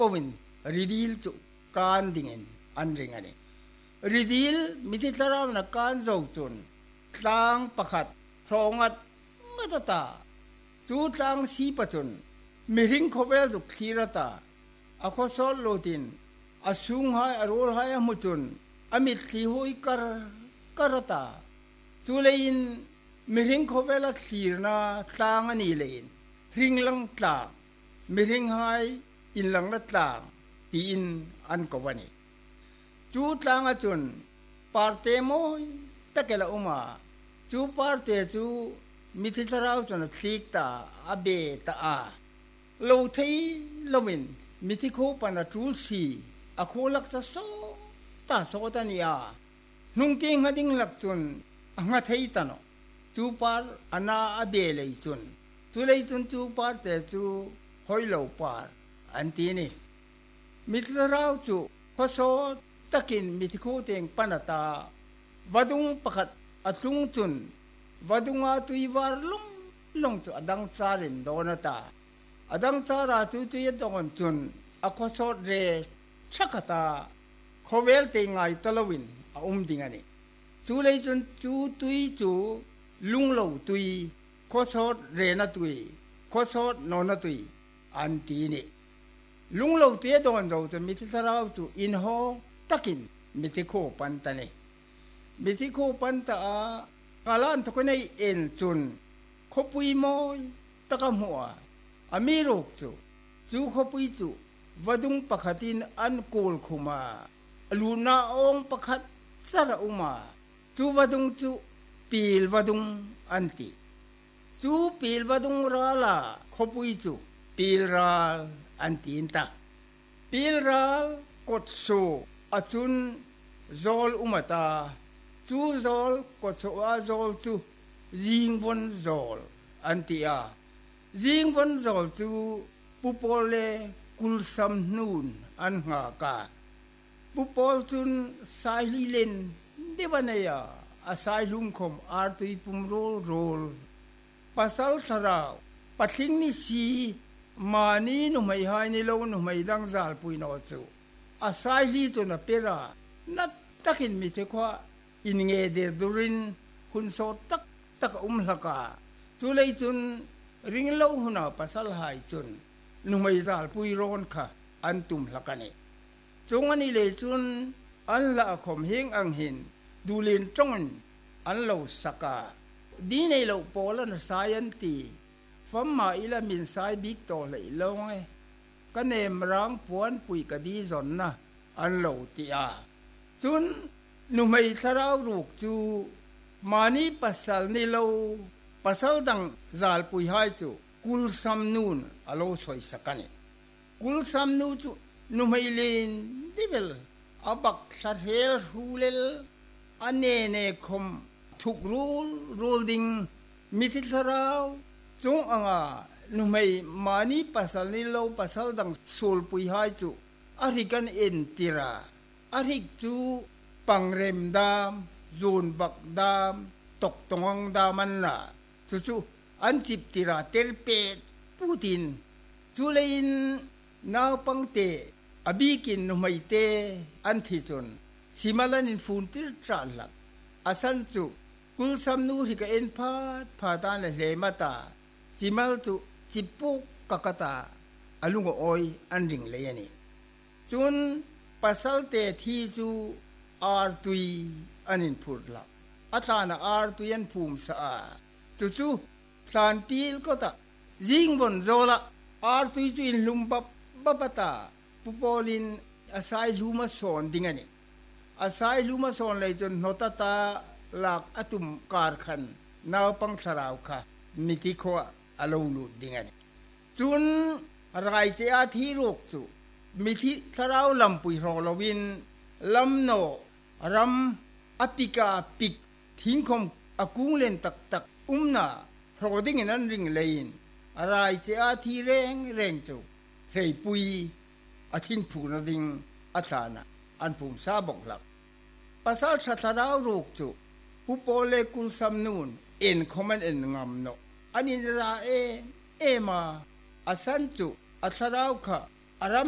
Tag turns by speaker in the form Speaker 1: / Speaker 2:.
Speaker 1: ปวินรีดิลจุการดิ่งอันริงอันนี้รีดิลมิติสรามนักการโจจุนทางประคัดพรงัดมัตตาสู่ทางสีปัจจุนมิริงขบเวลุขีรตาอโคสอลโลตินอาสุงหายอโรลหายมุจุนอมิตลิโฮอิกรตาสุเลยินมิริงขบเวลขีรนาทางอันนี้เลยริงลังตามิริงหายอินลังนัตลางตีอินอันกวันนี้จูตางอจุนปาร์เตโมยตะเกลอุมาจูปาร์เตจูมิถิสราวจุนทิกตาอเบตาโลทัยโลวินมิถิโคปันจูลซีอโคลักตาโซตาโซตานียานุงติงหดิงลักจุนอังทัยตานจูปาร์อนาอเบเลยจุนจูเลยจุนจูปาร์เตจูหอยโลปาร์อันตีนี่มิตรราวจูพอโซตะกินมิตรโคเตงปนตาวดุงประคัดอัตุงจุนวดุงอาตุยวาร์ลงจูอดังซารินโดนตาอดังซาราตุตุยดอนจุนอโคโซเรชักตาโคเวลเตงไงตะลวินดิงานี่จูเลยจุนจูตุยจูลุงโลตุยโคโซเรนตุยโคโซโนนตุยอันตีนี่ลุงเราเตี้ยโดนเราจะมิติสราวจูอินโฮตักินมิติโคปันตานี่มิติโคปันตากาลันทุกคนในเอ็นจุนขบุยโมยตะกมัวอเมรุกจูขบุยจูวดุงประคัตินอันโกลคุมาลูนาองประคัดสระอุมาจูวดุงจูปีลวดุงอันติจูปีลวดุงราลาขบุยจูปีลราลอันตีนตาปีลราลกดโซอาจุนโซลอุมาตาจูโซลกดโซอาโซลจูจิงวันโซลอันตีอาจิงวันโซลจูปุปโอเลกุลซัมนูนอันหากาปุปโอลจุนสายลิเลนเดวันเนียอาสายลุงคมอาร์ตุยปุมโรลปัสสาวสราวปัทิงนิสีมานีนุไม่หายนิโลนุไม่ดังซาลปุยนอจูอาศัยลีตัวนับเปรานัดตักินมิเตขวาอินเงเดดูรินคุณโซตักลักาจุเลยจุนริงเล่าหุนาปัสสาวหายจุนนุไม่ซาลปุยร้อนค่ะอันตุมลักานี่จงอันนี้เลยจุนอันละขมเฮงอังหินดูเลนจงอันเราสักาดีในเราโปลันสายันตีฟัมมาอิลามินไซบิ๊กโตเลยลงไงก็เนมร้างปวนปุยกะดีจนนะอันเหลาตีอาจุนนุไม่สราวรูกจูมานีปัสสาวนี่เราปัสสาวดังซาลปุยหายจูกุลซัมนูนอโลสวยสักนี่กุลซัมนูจูนุไม่เล่นดิเวลอาบักสัตเฮลฮูเลลอันเนคมทุกรูลดิงมิติสราวจงอ่างนุไม่มานีปัสสาวนี่เราปัสสาวดังโซลปุยหายจูอาริกันเอ็นติราอาริกจูปังเรมดามจูนบักดามตกตงดามันละจูอันจิบติราเตลเปตปูตินจูเลนนาปังเตอบีกินนุไม่เตอันทิจนสิมาลันินฟูนติรจัลลักอาสันจูกุลซัมนูริกเอ็นพาตานเลมาตาจิมัลตุจิปุกกตาอลุงโอยอันริงเลยนี่จุนปัสสาวเตทีจูอาร์ตุยอันินพูดละอัตานาอาร์ตุยันภูมิสะอาจูสานปีลก็ตาจิงบนโซละอาร์ตุยจูอินลุมบับตาปุปอลินอาศัยลุมาสอนดิงนี่อาศัยลุมาสอนเลยจนโนตตาหลักอตุมการขันนาวปังสราวค่ะมิติโคอโลลูดิงนี่จุนไรเสียที่โลกจูมิติสราวลำปุยโรลวินลำโนรัมอปิกาปิกทิ้งคมอากุงเล่นตักนาโรดิงนั้นริงเลยนไรเสียที่แรงจูเฮยปุยอาทิ้งผูนดิงอาสานะอันภูมิซาบอกหลักภาษาชาติเราโลกจูผู้โปเลกุลซัมนูนเอ็นคอมเมนเอ็นงามโนอันนี้จะเอมาอาสันจูอาสราวค่ะอารัม